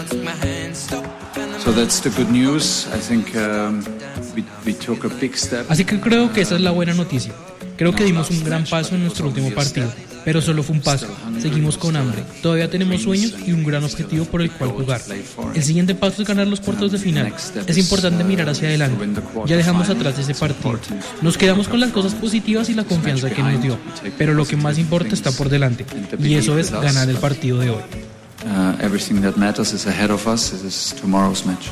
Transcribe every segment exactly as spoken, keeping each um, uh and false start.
So that's the good news. I think um, we, we took a big step. Así que creo que esa es la buena noticia. Creo que dimos un gran paso en nuestro último partido, pero solo fue un paso. Seguimos con hambre. Todavía tenemos sueños y un gran objetivo por el cual jugar. El siguiente paso es ganar los cuartos de final. Es importante mirar hacia adelante. Ya dejamos atrás ese partido. Nos quedamos con las cosas positivas y la confianza que nos dio, pero lo que más importa está por delante, y eso es ganar el partido de hoy. Uh, everything that matters is ahead of us. It is tomorrow's match.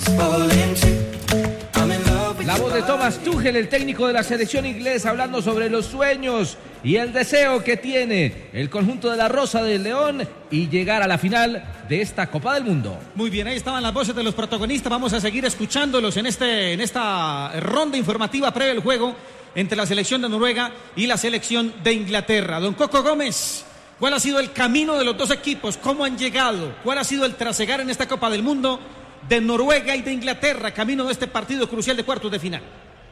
La voz de Thomas Tuchel, el técnico de la selección inglesa, hablando sobre los sueños y el deseo que tiene el conjunto de la Rosa del León y llegar a la final de esta Copa del Mundo. Muy bien, ahí estaban las voces de los protagonistas. Vamos a seguir escuchándolos en, este, en esta ronda informativa previa al juego entre la selección de Noruega y la selección de Inglaterra. Don Coco Gómez, ¿cuál ha sido el camino de los dos equipos? ¿Cómo han llegado? ¿Cuál ha sido el trasegar en esta Copa del Mundo de Noruega y de Inglaterra, camino de este partido crucial de cuartos de final?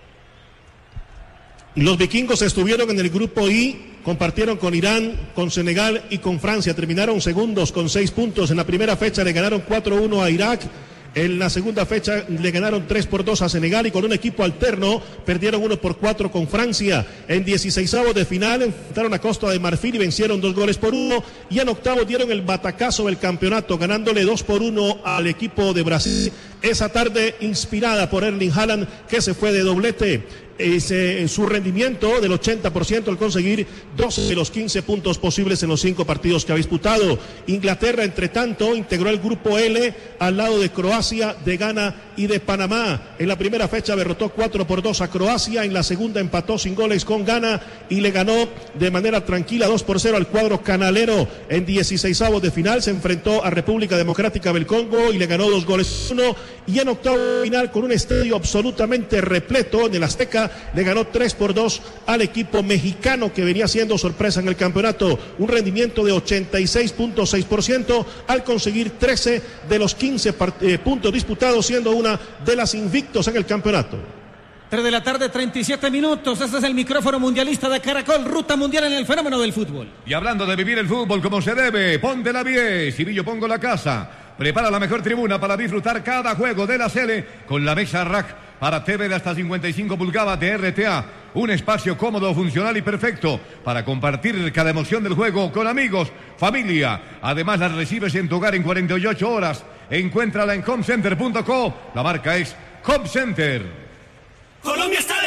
Los vikingos estuvieron en el grupo I, compartieron con Irán, con Senegal y con Francia. Terminaron segundos con seis puntos. En la primera fecha le ganaron cuatro uno a Irak. En la segunda fecha le ganaron tres por dos a Senegal y con un equipo alterno perdieron uno por cuatro con Francia. En dieciseisavos de final enfrentaron a Costa de Marfil y vencieron dos goles por uno. Y en octavos dieron el batacazo del campeonato, ganándole dos por uno al equipo de Brasil. Esa tarde inspirada por Erling Haaland, que se fue de doblete. Ese, su rendimiento del ochenta por ciento al conseguir doce de los quince puntos posibles en los cinco partidos que ha disputado. Inglaterra, entre tanto, integró el grupo L al lado de Croacia, de Ghana y de Panamá. En la primera fecha derrotó cuatro por dos a Croacia, en la segunda empató sin goles con Ghana y le ganó de manera tranquila dos por cero al cuadro canalero. En dieciseisavos de final se enfrentó a República Democrática del Congo y le ganó dos goles uno. Y en octavo de final, con un estadio absolutamente repleto en el Azteca, le ganó tres por dos al equipo mexicano, que venía siendo sorpresa en el campeonato. Un rendimiento de ochenta y seis punto seis por ciento al conseguir trece de los quince eh, puntos disputados, siendo una de las invictos en el campeonato. tres de la tarde, treinta y siete minutos. Este es el micrófono mundialista de Caracol, ruta mundial en el fenómeno del fútbol. Y hablando de vivir el fútbol como se debe, ponte la diez, Cirillo Pongo la casa. Prepara la mejor tribuna para disfrutar cada juego de la Sele con la mesa rack para T V de hasta cincuenta y cinco pulgadas de R T A. Un espacio cómodo, funcional y perfecto para compartir cada emoción del juego con amigos, familia. Además, las recibes en tu hogar en cuarenta y ocho horas. Encuéntrala en comcenter punto co. La marca es Comcenter. Colombia está de